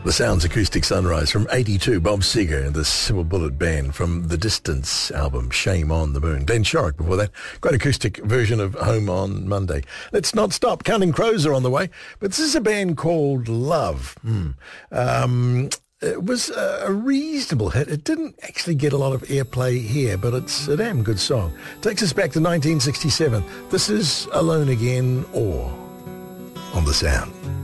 The Sounds Acoustic Sunrise from 82, Bob Seger and the Silver Bullet Band from the Distance album, Shame on the Moon. Glenn Shorrock before that. Great acoustic version of Home on Monday. Let's not stop. Counting Crows are on the way, but this is a band called Love. It was a reasonable hit. It didn't actually get a lot of airplay here, but it's a damn good song. Takes us back to 1967. This is Alone Again or on The Sound.